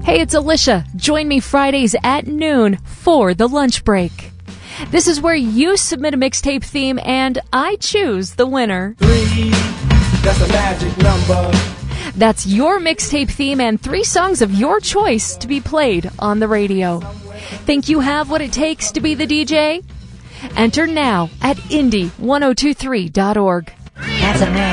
Hey, it's Alicia. Join me Fridays at noon for the lunch break. This is where you submit a mixtape theme and I choose the winner. 3, that's a magic number. That's your mixtape theme and 3 songs of your choice to be played on the radio. Think you have what it takes to be the DJ? Enter now at indie1023.org. That's a man.